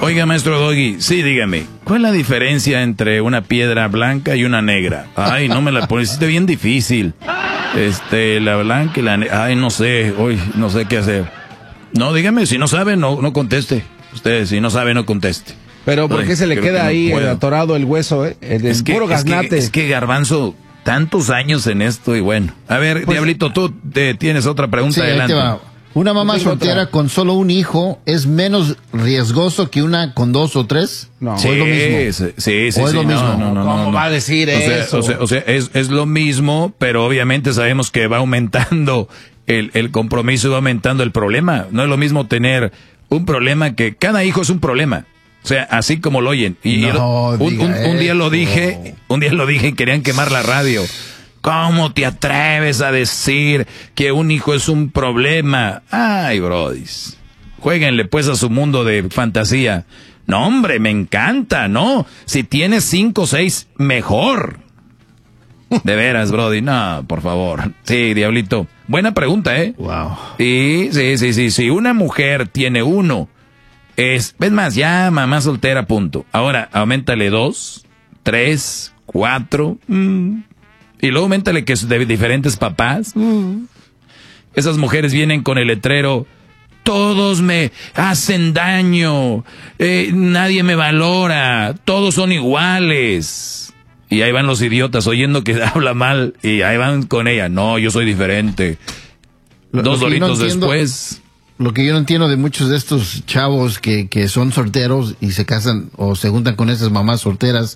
Oiga, maestro Doggy, sí, dígame, ¿cuál es la diferencia entre una piedra blanca y una negra? Ay, no me la pusiste bien difícil. La blanca y la negra. Ay, no sé, hoy no sé qué hacer. No, dígame, si no sabe, no conteste. Usted, si no sabe, no conteste. Pero ¿por qué se le queda ahí atorado el hueso, el puro gaznate? Es que Garbanzo, tantos años en esto y bueno. A ver, pues, Diablito, tú tienes otra pregunta, sí, adelante. ¿Una mamá soltera con solo un hijo es menos riesgoso que una con 2 o 3? No. Sí, ¿o es lo mismo? Sí, ¿O es lo mismo? No. ¿Cómo va a decir eso? O sea, es lo mismo, pero obviamente sabemos que va aumentando el compromiso y va aumentando el problema. No es lo mismo tener un problema que cada hijo es un problema. O sea, así como lo oyen. Y un día lo dije y querían quemar la radio. ¿Cómo te atreves a decir que un hijo es un problema? Ay, brodis. Juéguenle pues a su mundo de fantasía. No, hombre, me encanta, ¿no? Si tienes 5 o 6, mejor. De veras, brody. No, por favor. Sí, Diablito. Buena pregunta, ¿eh? Wow. Y sí. Si una mujer tiene 1, es más, ya mamá soltera, punto. Ahora, auméntale 2, 3, 4... Y luego auméntale que es de diferentes papás. Esas mujeres vienen con el letrero, todos me hacen daño, nadie me valora, todos son iguales. Y ahí van los idiotas oyendo que habla mal y ahí van con ella. No, yo soy diferente. 2 doritos después. Lo que yo no entiendo de muchos de estos chavos que son solteros y se casan o se juntan con esas mamás solteras,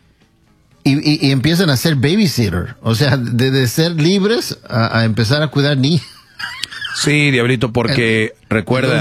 y empiezan a ser babysitter, o sea, de ser libres a empezar a cuidar niños. Sí, Diablito, porque recuerda,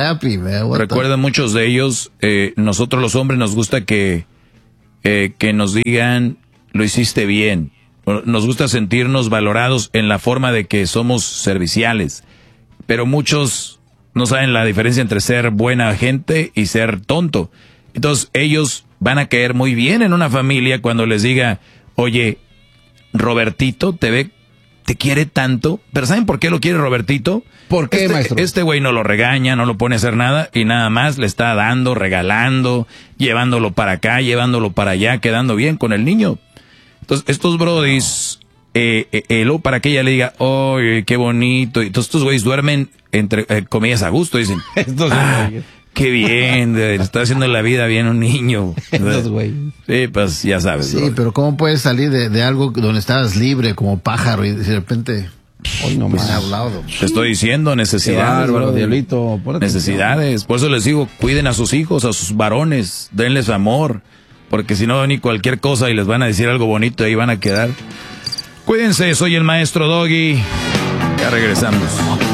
muchos de ellos, nosotros los hombres nos gusta que nos digan, lo hiciste bien. Nos gusta sentirnos valorados en la forma de que somos serviciales, pero muchos no saben la diferencia entre ser buena gente y ser tonto. Entonces ellos van a caer muy bien en una familia cuando les diga, oye, Robertito te quiere tanto, pero ¿saben por qué lo quiere Robertito? ¿Por qué, maestro? Este güey no lo regaña, no lo pone a hacer nada y nada más le está dando, regalando, llevándolo para acá, llevándolo para allá, quedando bien con el niño. Entonces estos brodis, luego para que ella le diga, oye, qué bonito, y entonces estos güeyes duermen entre comillas a gusto, dicen, qué bien, está haciendo la vida bien un niño. Sí, pues ya sabes. Sí, bro. Pero ¿cómo puedes salir de algo donde estabas libre como pájaro y de repente... Hoy no más. Te estoy diciendo, necesidades, bárbaro, Diablito. Necesidades. Por eso les digo, cuiden a sus hijos, a sus varones, denles amor. Porque si no, ni cualquier cosa y les van a decir algo bonito y ahí van a quedar. Cuídense, soy el maestro Doggy. Ya regresamos.